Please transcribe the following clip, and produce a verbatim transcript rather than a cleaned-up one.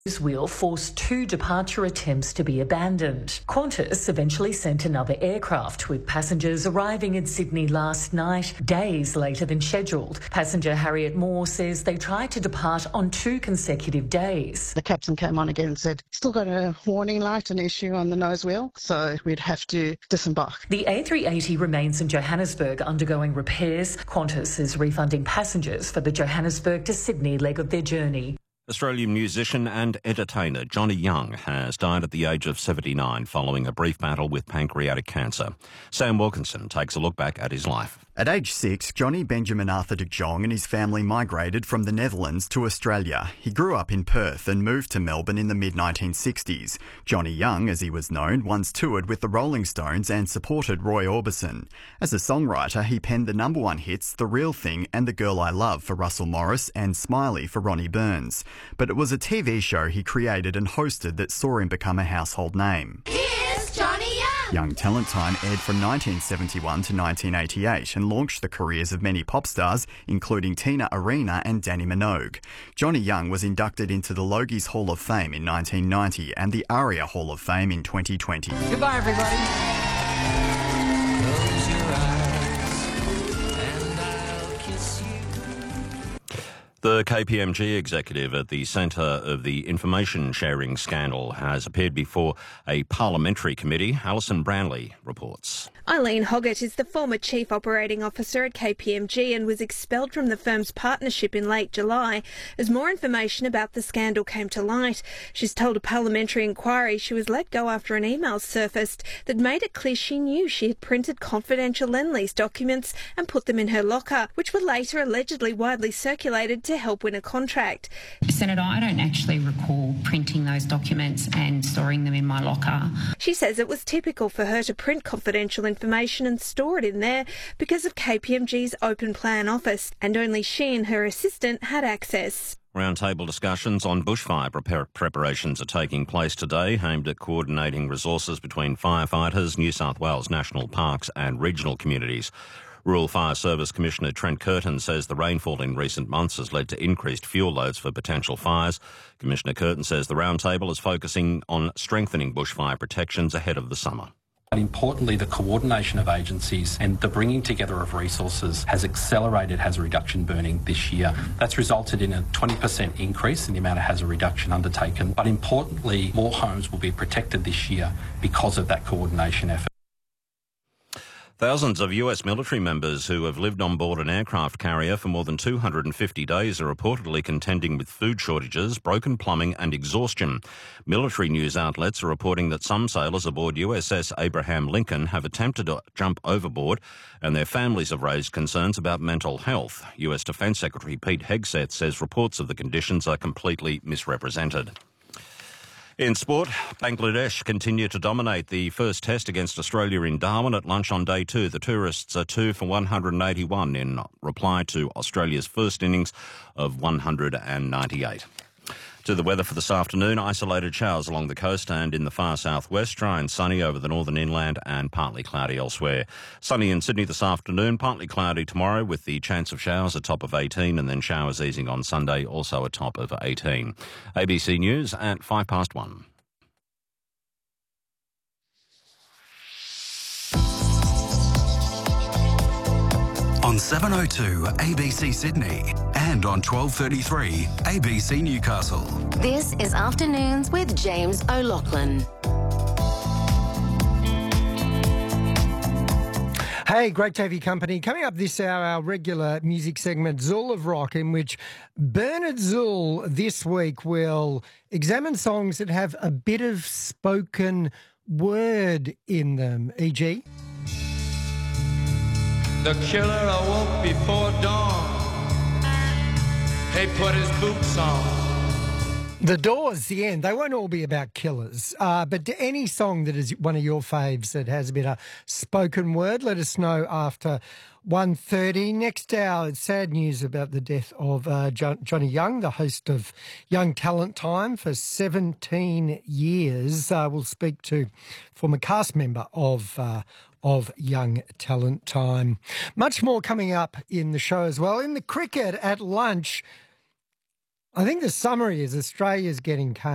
Wheel forced two departure attempts to be abandoned. Qantas eventually sent another aircraft, with passengers arriving in Sydney last night, days later than scheduled. Passenger Harriet Moore says they tried to depart on two consecutive days. The captain came on again and said, still got a warning light, an issue on the nose wheel, so we'd have to disembark. The A three eighty remains in Johannesburg undergoing repairs. Qantas is refunding passengers for the Johannesburg to Sydney leg of their journey. Australian musician and entertainer Johnny Young has died at the age of seventy-nine following a brief battle with pancreatic cancer. Sam Wilkinson takes a look back at his life. At age six, Johnny Benjamin Arthur de Jong and his family migrated from the Netherlands to Australia. He grew up in Perth and moved to Melbourne in the mid nineteen sixties. Johnny Young, as he was known, once toured with the Rolling Stones and supported Roy Orbison. As a songwriter, he penned the number one hits The Real Thing and The Girl I Love for Russell Morris and Smiley for Ronnie Burns. But it was a T V show he created and hosted that saw him become a household name. Here's Johnny Young! Young Talent Time aired from nineteen seventy-one to nineteen eighty-eight and launched the careers of many pop stars, including Tina Arena and Danny Minogue. Johnny Young was inducted into the Logies Hall of Fame in nineteen ninety and the ARIA Hall of Fame in twenty twenty. Goodbye, everybody. Close your eyes and I'll kiss you. The K P M G executive at the centre of the information sharing scandal has appeared before a parliamentary committee. Alison Branley reports. Eileen Hoggett is the former Chief Operating Officer at K P M G and was expelled from the firm's partnership in late July as more information about the scandal came to light. She's told a parliamentary inquiry she was let go after an email surfaced that made it clear she knew she had printed confidential Lendlease documents and put them in her locker, which were later allegedly widely circulated to help win a contract. Senator, I don't actually recall printing those documents and storing them in my locker. She says it was typical for her to print confidential information and store it in there because of K P M G's open plan office, and only she and her assistant had access. Roundtable discussions on bushfire prepar- preparations are taking place today, aimed at coordinating resources between firefighters, New South Wales National Parks and regional communities. Rural Fire Service Commissioner Trent Curtin says the rainfall in recent months has led to increased fuel loads for potential fires. Commissioner Curtin says the roundtable is focusing on strengthening bushfire protections ahead of the summer. But importantly, the coordination of agencies and the bringing together of resources has accelerated hazard reduction burning this year. That's resulted in a twenty percent increase in the amount of hazard reduction undertaken. But importantly, more homes will be protected this year because of that coordination effort. Thousands of U S military members who have lived on board an aircraft carrier for more than two hundred fifty days are reportedly contending with food shortages, broken plumbing and exhaustion. Military news outlets are reporting that some sailors aboard U S S Abraham Lincoln have attempted to jump overboard, and their families have raised concerns about mental health. U S Defence Secretary Pete Hegseth says reports of the conditions are completely misrepresented. In sport, Bangladesh continue to dominate the first test against Australia in Darwin at lunch on day two. The tourists are two for one hundred eighty-one in reply to Australia's first innings of one hundred ninety-eight. To the weather for this afternoon, isolated showers along the coast and in the far southwest, dry and sunny over the northern inland and partly cloudy elsewhere. Sunny in Sydney this afternoon, partly cloudy tomorrow with the chance of showers a top of eighteen and then showers easing on Sunday, also a top of eighteen. A B C News at five past one. On seven oh two A B C Sydney and on twelve thirty-three A B C Newcastle. This is Afternoons with James O'Loughlin. Hey, great to have you company. Coming up this hour, our regular music segment, Zool of Rock, in which Bernard Zool this week will examine songs that have a bit of spoken word in them, for example The killer awoke before dawn. He put his boots on. The Doors, the end. They won't all be about killers, uh, but any song that is one of your faves that has a bit of spoken word, let us know after one thirty. Next hour, it's sad news about the death of uh, jo- Johnny Young, the host of Young Talent Time for seventeen years. Uh, we'll speak to former cast member of uh, of Young Talent Time. Much more coming up in the show as well. In the cricket at lunch, I think the summary is Australia's getting cane.